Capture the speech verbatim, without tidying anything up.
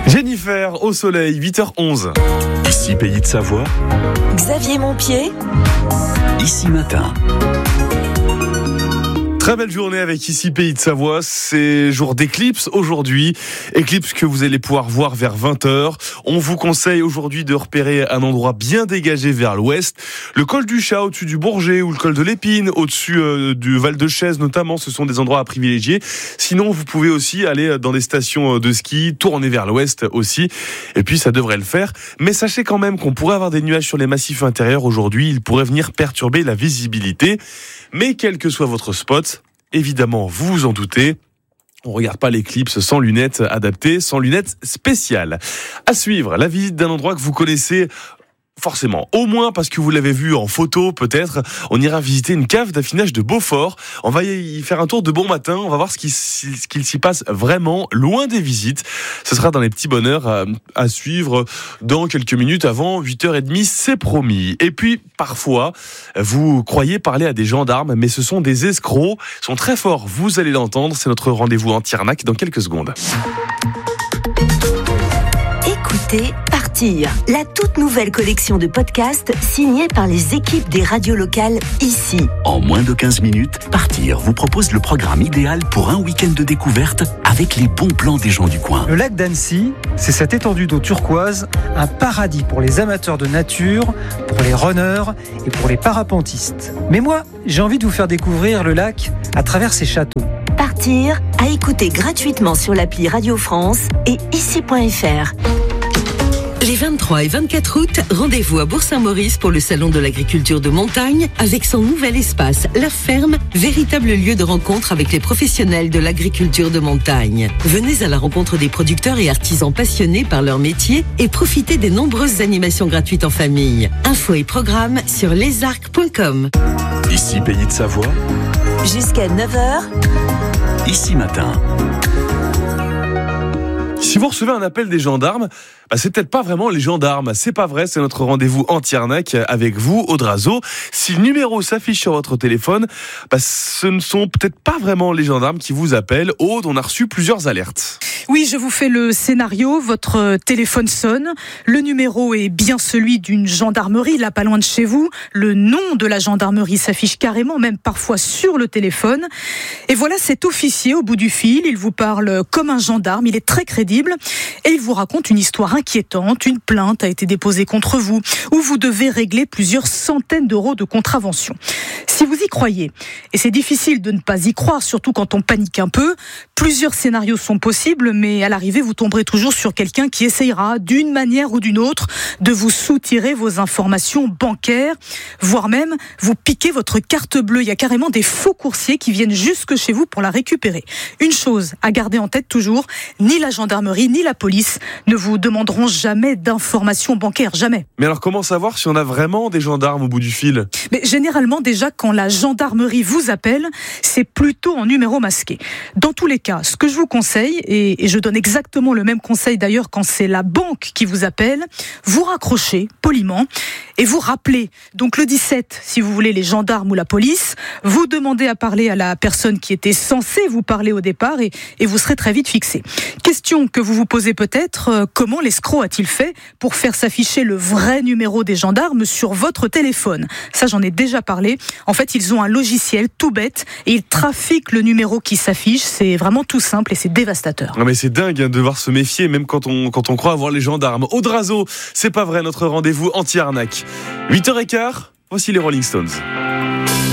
Jennifer au soleil, huit heures onze. Ici Pays de Savoie. Xavier Montpied. Ici Matin. Très belle journée avec Ici Pays de Savoie, c'est jour d'éclipse aujourd'hui, éclipse que vous allez pouvoir voir vers vingt heures. On vous conseille aujourd'hui de repérer un endroit bien dégagé vers l'ouest, le col du Chat au-dessus du Bourget ou le col de l'Épine au-dessus euh, du Val de Chaise notamment, ce sont des endroits à privilégier. Sinon vous pouvez aussi aller dans des stations de ski, tourner vers l'ouest aussi, et puis ça devrait le faire. Mais sachez quand même qu'on pourrait avoir des nuages sur les massifs intérieurs aujourd'hui, ils pourraient venir perturber la visibilité. Mais quel que soit votre spot, évidemment, vous vous en doutez, on ne regarde pas l'éclipse sans lunettes adaptées, sans lunettes spéciales. À suivre, la visite d'un endroit que vous connaissez forcément, au moins parce que vous l'avez vu en photo peut-être. On ira visiter une cave d'affinage de Beaufort. On va y faire un tour de bon matin. On va voir ce qu'il, ce qu'il s'y passe vraiment loin des visites. Ce sera dans les petits bonheurs à, à suivre dans quelques minutes avant huit heures trente, c'est promis. Et puis parfois, vous croyez parler à des gendarmes, mais ce sont des escrocs. Ils sont très forts, vous allez l'entendre. C'est notre rendez-vous anti-arnaque dans quelques secondes. Écoutez Partir, la toute nouvelle collection de podcasts signée par les équipes des radios locales ici. En moins de quinze minutes, Partir vous propose le programme idéal pour un week-end de découverte avec les bons plans des gens du coin. Le lac d'Annecy, c'est cette étendue d'eau turquoise, un paradis pour les amateurs de nature, pour les runners et pour les parapentistes. Mais moi, j'ai envie de vous faire découvrir le lac à travers ses châteaux. Partir, à écouter gratuitement sur l'appli Radio France et ici point f r. Les vingt-trois et vingt-quatre août, rendez-vous à Bourg-Saint-Maurice pour le Salon de l'agriculture de montagne avec son nouvel espace, La Ferme, véritable lieu de rencontre avec les professionnels de l'agriculture de montagne. Venez à la rencontre des producteurs et artisans passionnés par leur métier et profitez des nombreuses animations gratuites en famille. Infos et programmes sur lesarcs point com. Ici Pays de Savoie. Jusqu'à neuf heures. Ici Matin. Si vous recevez un appel des gendarmes, bah c'est peut-être pas vraiment les gendarmes. C'est pas vrai, c'est notre rendez-vous anti-arnaque avec vous, Audrazo. Si le numéro s'affiche sur votre téléphone, bah ce ne sont peut-être pas vraiment les gendarmes qui vous appellent. Aude, on a reçu plusieurs alertes. Oui, je vous fais le scénario. Votre téléphone sonne. Le numéro est bien celui d'une gendarmerie, là pas loin de chez vous. Le nom de la gendarmerie s'affiche carrément, même parfois sur le téléphone. Et voilà cet officier au bout du fil. Il vous parle comme un gendarme. Il est très crédible. Et il vous raconte une histoire inquiétante. Une plainte a été déposée contre vous, où vous devez régler plusieurs centaines d'euros de contravention. Si vous y croyez, et c'est difficile de ne pas y croire, surtout quand on panique un peu, plusieurs scénarios sont possibles, mais à l'arrivée, vous tomberez toujours sur quelqu'un qui essayera, d'une manière ou d'une autre, de vous soutirer vos informations bancaires, voire même vous piquer votre carte bleue. Il y a carrément des faux coursiers qui viennent jusque chez vous pour la récupérer. Une chose à garder en tête toujours, ni la gendarmerie, ni la police ne vous demanderont jamais d'informations bancaires, jamais. Mais alors comment savoir si on a vraiment des gendarmes au bout du fil ? Mais généralement, déjà, quand la gendarmerie vous appelle, c'est plutôt en numéro masqué. Dans tous les cas, ce que je vous conseille, et, et je donne exactement le même conseil d'ailleurs quand c'est la banque qui vous appelle, vous raccrochez poliment et vous rappelez. Donc le dix-sept, si vous voulez, les gendarmes ou la police, vous demandez à parler à la personne qui était censée vous parler au départ et, et vous serez très vite fixé. Question que vous vous posez peut-être, euh, comment l'escroc a-t-il fait pour faire s'afficher le vrai numéro des gendarmes sur votre téléphone ? Ça, j'en ai déjà parlé. En fait, ils ont un logiciel tout bête et ils trafiquent le numéro qui s'affiche. C'est vraiment tout simple et c'est dévastateur. Non mais c'est dingue hein, de devoir se méfier, même quand on, quand on croit avoir les gendarmes. Audrazo, c'est pas vrai, notre rendez-vous anti-arnaque. huit heures quinze, voici les Rolling Stones.